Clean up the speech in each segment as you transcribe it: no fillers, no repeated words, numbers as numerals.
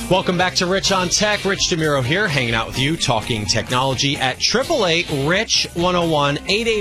Welcome back to Rich on Tech. Rich DeMuro here, hanging out with you, talking technology at 888-RICH-101,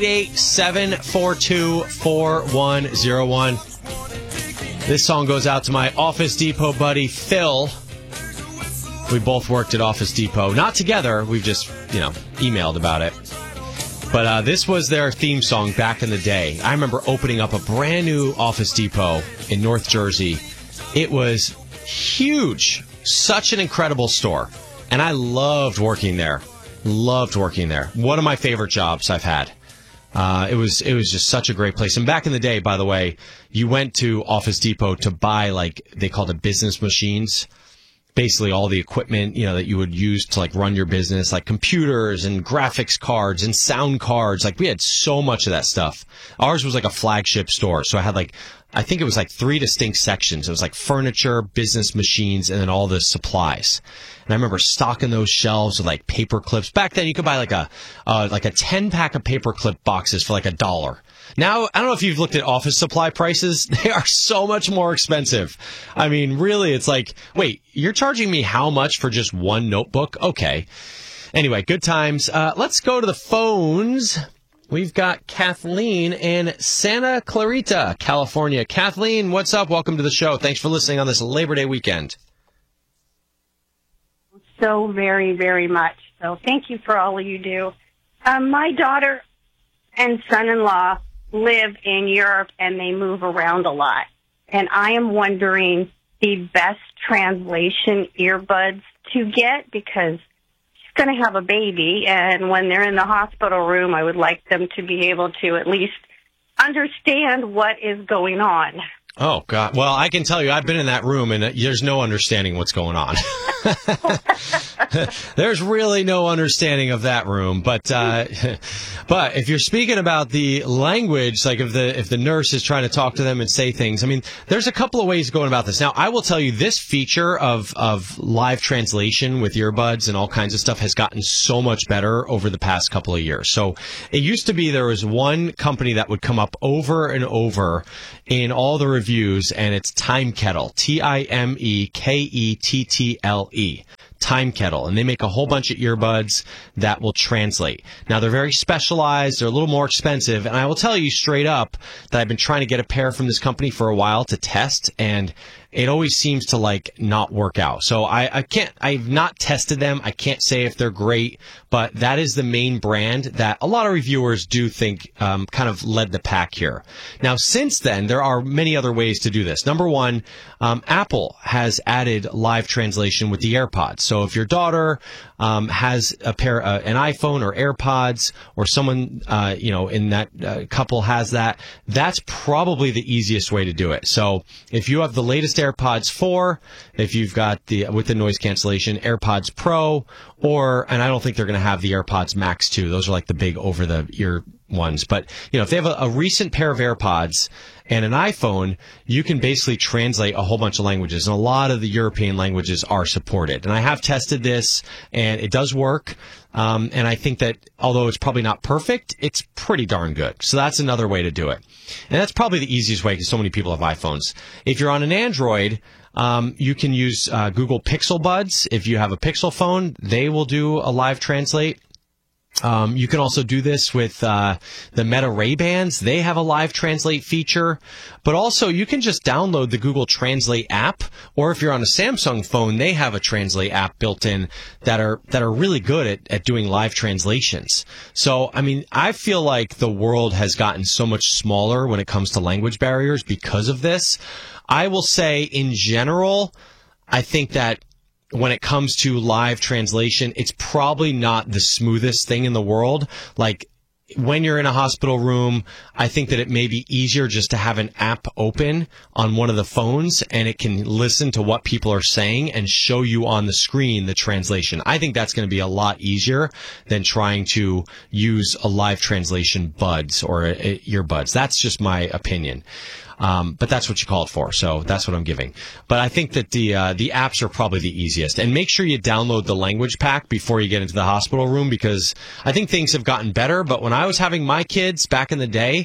888-742-4101. This song goes out to my Office Depot buddy, Phil. We both worked at Office Depot. Not together. We've just, emailed about it. But this was their theme song back in the day. I remember opening up a brand new Office Depot in North Jersey. It was huge. Such an incredible store. And I loved working there. One of my favorite jobs I've had. It was just such a great place. And back in the day, by the way, you went to Office Depot to buy, they called it business machines. Basically all the equipment, that you would use to run your business, like computers and graphics cards and sound cards. We had so much of that stuff. Ours was a flagship store. So I had I think it was 3 distinct sections. It was furniture, business machines, and then all the supplies. And I remember stocking those shelves with paper clips. Back then you could buy a 10-pack of paper clip boxes for $1. Now, I don't know if you've looked at office supply prices. They are so much more expensive. I mean, really, it's wait, you're charging me how much for just one notebook? Okay. Anyway, good times. Let's go to the phones. We've got Kathleen in Santa Clarita, California. Kathleen, what's up? Welcome to the show. Thanks for listening on this Labor Day weekend. So very, very much. So thank you for all you do. My daughter and son-in-law live in Europe, and they move around a lot. And I am wondering the best translation earbuds to get, because she's going to have a baby, and when they're in the hospital room, I would like them to be able to at least understand what is going on. Oh, God. Well, I can tell you, I've been in that room, and there's no understanding what's going on. There's really no understanding of that room. But if you're speaking about the language, if the nurse is trying to talk to them and say things, I mean, there's a couple of ways going about this. Now, I will tell you, this feature of live translation with earbuds and all kinds of stuff has gotten so much better over the past couple of years. So it used to be there was one company that would come up over and over in all the reviews, and it's Time Kettle, TimeKettle. Time Kettle, and they make a whole bunch of earbuds that will translate. Now, they're very specialized, they're a little more expensive, and I will tell you straight up that I've been trying to get a pair from this company for a while to test, and it always seems to not work out. So I've not tested them. I can't say if they're great, but that is the main brand that a lot of reviewers do think kind of led the pack here. Now, since then, there are many other ways to do this. Number one, Apple has added live translation with the AirPods. So if your daughter has an iPhone or AirPods, or someone in that couple has that, that's probably the easiest way to do it. So if you have the latest AirPods 4, if you've got with the noise cancellation AirPods Pro, and I don't think they're going to have the AirPods Max 2. Those are the big over the ear ones. But if they have a recent pair of AirPods and an iPhone, you can basically translate a whole bunch of languages, and a lot of the European languages are supported. And I have tested this, and it does work. And I think that although it's probably not perfect, it's pretty darn good. So that's another way to do it. And that's probably the easiest way, because so many people have iPhones. If you're on an Android, you can use Google Pixel Buds. If you have a Pixel phone, they will do a live translate. You can also do this with the Meta Ray-Bans. They have a live translate feature. But also, you can just download the Google Translate app, or if you're on a Samsung phone, they have a Translate app built in that are really good at doing live translations. So, I mean, I feel like the world has gotten so much smaller when it comes to language barriers because of this. I will say, in general, I think that when it comes to live translation, it's probably not the smoothest thing in the world. When you're in a hospital room, I think that it may be easier just to have an app open on one of the phones, and it can listen to what people are saying and show you on the screen the translation. I think that's going to be a lot easier than trying to use a live translation buds or earbuds. That's just my opinion. But that's what you call it for, so that's what I'm giving. But I think that the apps are probably the easiest. And make sure you download the language pack before you get into the hospital room, because I think things have gotten better. But when I was having my kids back in the day,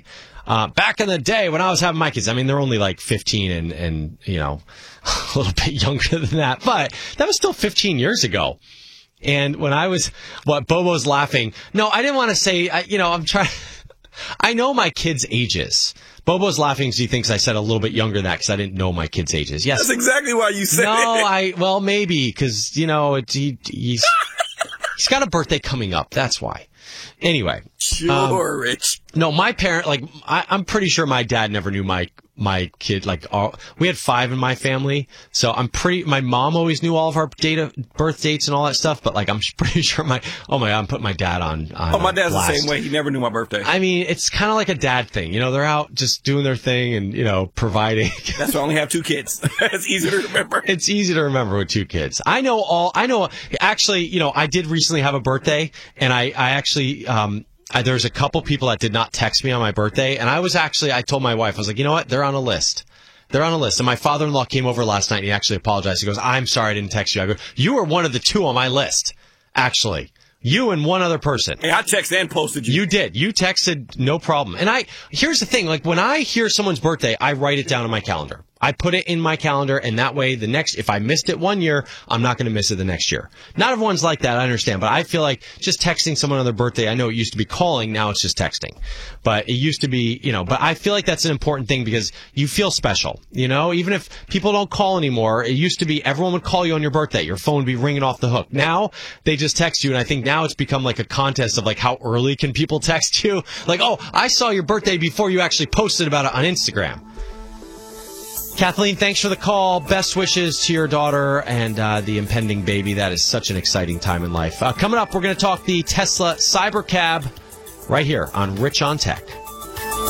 Back in the day when I was having my kids, I mean, they're only like 15 and you know, a little bit younger than that, but that was still 15 years ago. And when I was, Bobo's laughing. No, I didn't want to say, I'm trying, I know my kids' ages. Bobo's laughing because he thinks I said a little bit younger than that because I didn't know my kids' ages. Yes. That's exactly why you said it. No, maybe because, he's got a birthday coming up. That's why. Anyway. Sure, Rich. No, my parent, I'm pretty sure my dad never knew my kid, we had 5 in my family, so my mom always knew all of our birth dates and all that stuff, but I'm pretty sure I'm putting my dad on my dad's blast. the same way. He never knew my birthday. I mean, it's kind of like a dad thing, they're out just doing their thing and, providing. That's why I only have 2 kids. It's easy to remember. It's easy to remember with 2 kids. Actually, I did recently have a birthday, and I actually, there's a couple people that did not text me on my birthday, and I told my wife, I was like, you know what? They're on a list. They're on a list. And my father-in-law came over last night, and he actually apologized. He goes, I'm sorry I didn't text you. I go, you were one of the 2 on my list, actually. You and one other person. Hey, I texted and posted you. You did. You texted, no problem. And here's the thing, when I hear someone's birthday, I write it down on my calendar. I put it in my calendar, and that way if I missed it one year, I'm not going to miss it the next year. Not everyone's like that, I understand, but I feel like just texting someone on their birthday, I know it used to be calling, now it's just texting. But it used to be, but I feel like that's an important thing because you feel special, even if people don't call anymore. It used to be everyone would call you on your birthday. Your phone would be ringing off the hook. Now they just text you, and I think now it's become like a contest of how early can people text you? Oh, I saw your birthday before you actually posted about it on Instagram. Kathleen, thanks for the call. Best wishes to your daughter and the impending baby. That is such an exciting time in life. Coming up, we're going to talk the Tesla Cybercab right here on Rich on Tech.